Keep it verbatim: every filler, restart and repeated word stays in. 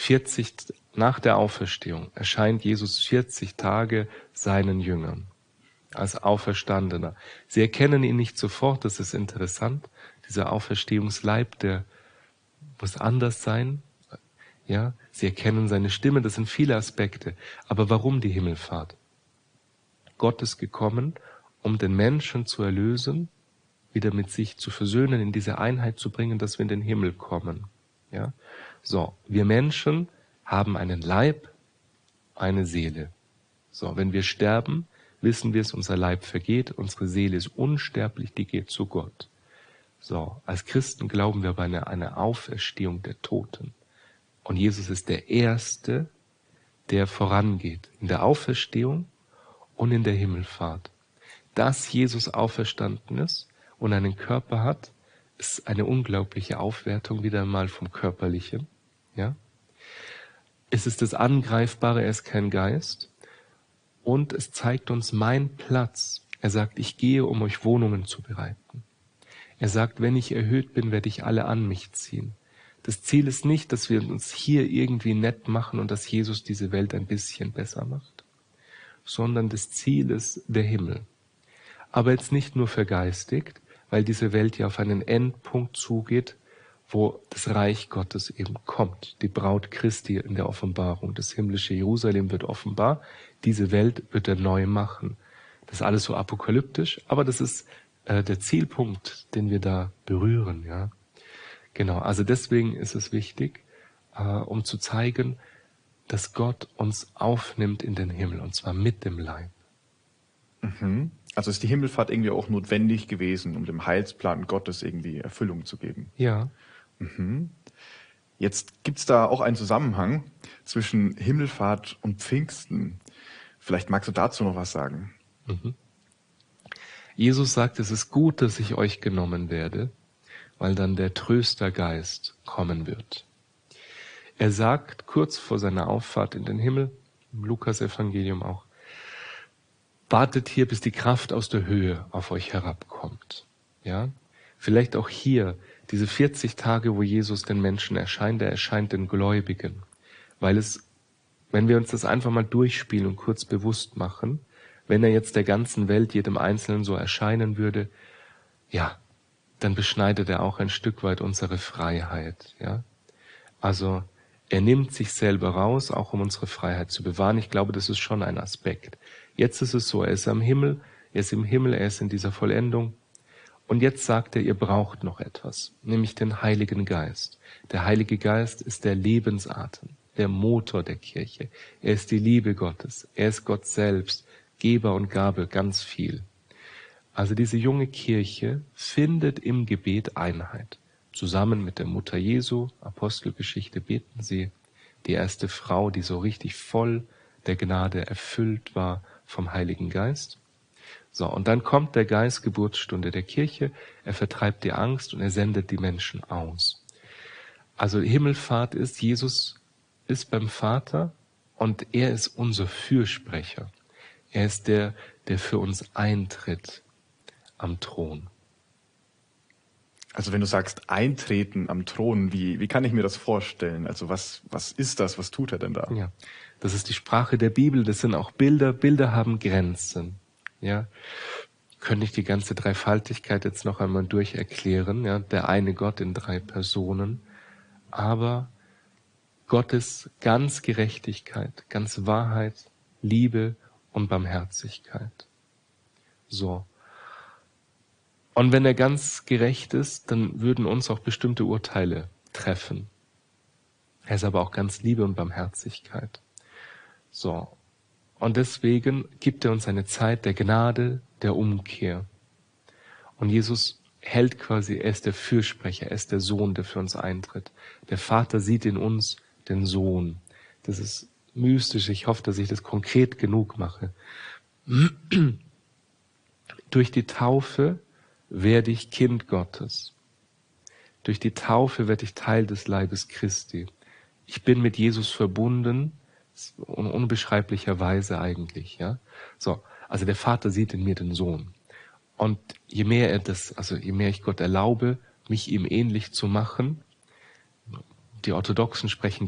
vierzig, nach der Auferstehung erscheint Jesus vierzig Tage seinen Jüngern als Auferstandener. Sie erkennen ihn nicht sofort, das ist interessant. Dieser Auferstehungsleib, der muss anders sein. Ja, sie erkennen seine Stimme, das sind viele Aspekte. Aber warum die Himmelfahrt? Gott ist gekommen, um den Menschen zu erlösen, wieder mit sich zu versöhnen, in diese Einheit zu bringen, dass wir in den Himmel kommen. Ja, so, wir Menschen haben einen Leib, eine Seele. So, wenn wir sterben, wissen wir es, unser Leib vergeht, unsere Seele ist unsterblich, die geht zu Gott. So, als Christen glauben wir aber an eine, eine Auferstehung der Toten. Und Jesus ist der Erste, der vorangeht in der Auferstehung und in der Himmelfahrt. Dass Jesus auferstanden ist und einen Körper hat, ist eine unglaubliche Aufwertung wieder einmal vom Körperlichen. Ja? Es ist das Angreifbare, er ist kein Geist. Und es zeigt uns meinen Platz. Er sagt, ich gehe, um euch Wohnungen zu bereiten. Er sagt, wenn ich erhöht bin, werde ich alle an mich ziehen. Das Ziel ist nicht, dass wir uns hier irgendwie nett machen und dass Jesus diese Welt ein bisschen besser macht, sondern das Ziel ist der Himmel. Aber jetzt nicht nur vergeistigt, weil diese Welt ja auf einen Endpunkt zugeht, wo das Reich Gottes eben kommt. Die Braut Christi in der Offenbarung. Das himmlische Jerusalem wird offenbar. Diese Welt wird er neu machen. Das ist alles so apokalyptisch, aber das ist äh, der Zielpunkt, den wir da berühren. Ja, genau. Also deswegen ist es wichtig, äh, um zu zeigen, dass Gott uns aufnimmt in den Himmel, und zwar mit dem Leib. Mhm. Also ist die Himmelfahrt irgendwie auch notwendig gewesen, um dem Heilsplan Gottes irgendwie Erfüllung zu geben? Ja. Mhm. Jetzt gibt's da auch einen Zusammenhang zwischen Himmelfahrt und Pfingsten. Vielleicht magst du dazu noch was sagen. Mhm. Jesus sagt, es ist gut, dass ich euch genommen werde, weil dann der Tröstergeist kommen wird. Er sagt kurz vor seiner Auffahrt in den Himmel, im Lukas-Evangelium auch, wartet hier, bis die Kraft aus der Höhe auf euch herabkommt. Ja? Vielleicht auch hier, diese vierzig Tage, wo Jesus den Menschen erscheint, er erscheint den Gläubigen. Weil es, wenn wir uns das einfach mal durchspielen und kurz bewusst machen, wenn er jetzt der ganzen Welt, jedem Einzelnen so erscheinen würde, ja, dann beschneidet er auch ein Stück weit unsere Freiheit. Ja? Also er nimmt sich selber raus, auch um unsere Freiheit zu bewahren. Ich glaube, das ist schon ein Aspekt. Jetzt ist es so, er ist am Himmel, er ist im Himmel, er ist in dieser Vollendung. Und jetzt sagt er, ihr braucht noch etwas, nämlich den Heiligen Geist. Der Heilige Geist ist der Lebensatem, der Motor der Kirche. Er ist die Liebe Gottes, er ist Gott selbst, Geber und Gabe, ganz viel. Also diese junge Kirche findet im Gebet Einheit. Zusammen mit der Mutter Jesu, Apostelgeschichte, beten sie, die erste Frau, die so richtig voll der Gnade erfüllt war vom Heiligen Geist. So, und dann kommt der Geist, Geburtsstunde der Kirche, er vertreibt die Angst und er sendet die Menschen aus. Also Himmelfahrt ist, Jesus ist beim Vater und er ist unser Fürsprecher. Er ist der, der für uns eintritt am Thron. Also wenn du sagst, eintreten am Thron, wie, wie kann ich mir das vorstellen? Also was, was ist das? Was tut er denn da? Ja, das ist die Sprache der Bibel, das sind auch Bilder. Bilder haben Grenzen. Ja, könnte ich die ganze Dreifaltigkeit jetzt noch einmal durcherklären, ja, der eine Gott in drei Personen, aber Gottes ganz Gerechtigkeit, ganz Wahrheit, Liebe und Barmherzigkeit. So. Und wenn er ganz gerecht ist, dann würden uns auch bestimmte Urteile treffen. Er ist aber auch ganz Liebe und Barmherzigkeit. So. Und deswegen gibt er uns eine Zeit der Gnade, der Umkehr. Und Jesus hält quasi, er ist der Fürsprecher, er ist der Sohn, der für uns eintritt. Der Vater sieht in uns den Sohn. Das ist mystisch, ich hoffe, dass ich das konkret genug mache. Durch die Taufe werde ich Kind Gottes. Durch die Taufe werde ich Teil des Leibes Christi. Ich bin mit Jesus verbunden, in unbeschreiblicher Weise eigentlich, ja. So, also der Vater sieht in mir den Sohn. Und je mehr er das, also je mehr ich Gott erlaube, mich ihm ähnlich zu machen, die Orthodoxen sprechen